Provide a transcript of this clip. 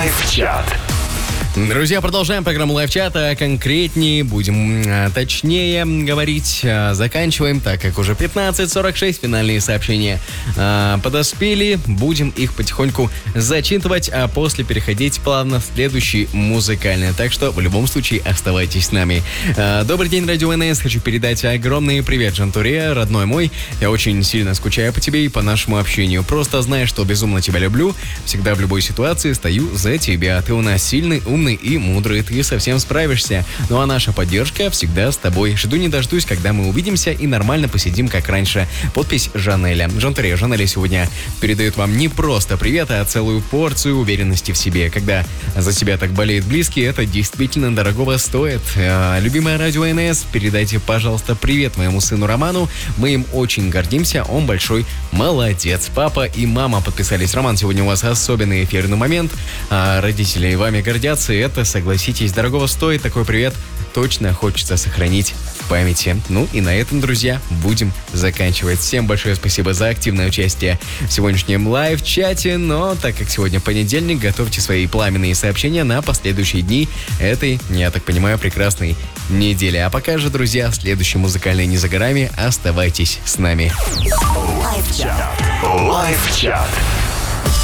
Лайв-чат. Друзья, продолжаем программу лайв-чат, а конкретнее будем точнее говорить. Заканчиваем, так как уже 15:46, финальные сообщения подоспели. Будем их потихоньку зачитывать, а после переходить плавно в следующий музыкальный. Так что в любом случае оставайтесь с нами. Добрый день, Радио НС. Хочу передать огромный привет, Жантуре, родной мой. Я очень сильно скучаю по тебе и по нашему общению. Просто знай, что безумно тебя люблю. Всегда в любой ситуации стою за тебя. Ты у нас сильный, умный и мудрый, ты совсем справишься. Ну а наша поддержка всегда с тобой. Жду не дождусь, когда мы увидимся и нормально посидим, как раньше. Подпись Жанеля. Жанеля сегодня передает вам не просто привет, а целую порцию уверенности в себе. Когда за тебя так болеют близкие, это действительно дорогого стоит. Любимое Радио НС, передайте, пожалуйста, привет моему сыну Роману. Мы им очень гордимся, он большой молодец. Папа и мама подписались. Роман, сегодня у вас особенный эфирный момент. Родители вами гордятся, и это, согласитесь, дорогого стоит. Такой привет точно хочется сохранить в памяти. Ну и на этом, друзья, будем заканчивать. Всем большое спасибо за активное участие в сегодняшнем лайв-чате. Но так как сегодня понедельник, готовьте свои пламенные сообщения на последующие дни этой, я так понимаю, прекрасной недели. А пока же, друзья, следующий музыкальный не за горами. Оставайтесь с нами. Лайв-чат.